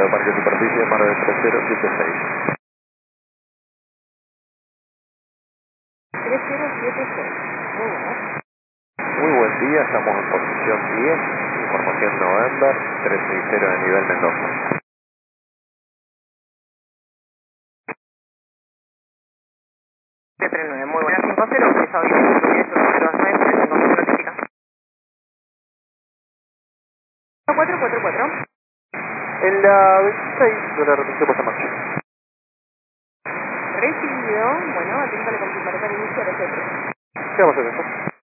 de Parque Superficie, Mar del 3076. 3076, muy bueno. Muy buen día, estamos en posición 10, información November, 360 de nivel Mendoza. 739, muy buena, 50, utilizado 10.10, 029, notifica. 444. En la 26 de la repetición puesta en marcha. Recibido, bueno, atento a la confirmatoria inicial, etc. ¿Qué vamos a hacer?